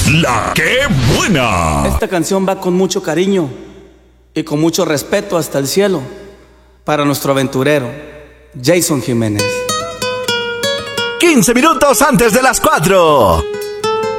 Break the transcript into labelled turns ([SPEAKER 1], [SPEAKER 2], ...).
[SPEAKER 1] La que buena.
[SPEAKER 2] Esta canción va con mucho cariño y con mucho respeto hasta el cielo para nuestro aventurero, Jason Jiménez.
[SPEAKER 3] 15 minutos antes de las 4.